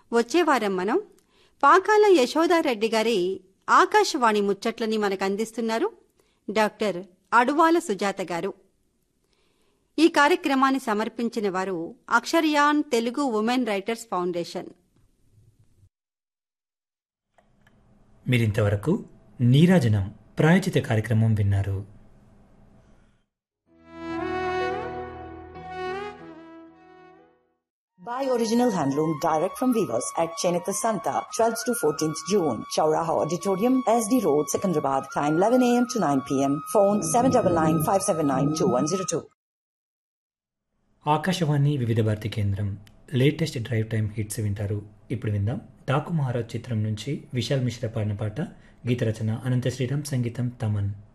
వచ్చే వారం మనం పాకాల యశోదారెడ్డి గారి ఆకాశవాణి ముచ్చట్లని మనకు అందిస్తున్నారు డాక్టర్ అడువాల సుజాత గారు. ఈ కార్యక్రమాన్ని సమర్పించిన వారు Aksharayan Telugu women writers foundation. మీరింతవరకు నీరాజనం ప్రాయోజిత కార్యక్రమం విన్నారు. Buy original handloom direct from weavers at Chenita Santa, 12th to 14th June. Chauraha Auditorium, SD Road, Secunderabad. Time 11 a.m. to 9 p.m. Phone 7995792102. Akashvani వివిధ భారతి కేంద్రం లేటెస్ట్ డ్రైవ్ టైం హిట్స్ వింటారు. ఇప్పుడు విందాం డాకు మహారాజ్ చిత్రం నుంచి విశాల్ మిశ్రా పాడిన పాట. గీత రచన అనంత శ్రీరామ్, సంగీతం తమన్.